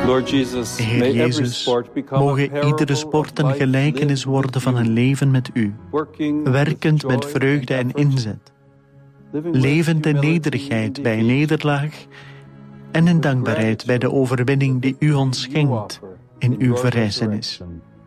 Heer Jezus, mogen iedere sport een gelijkenis worden van een leven met U, werkend met vreugde en inzet, levend in nederigheid bij nederlaag en in dankbaarheid bij de overwinning die U ons schenkt in Uw verrijzenis.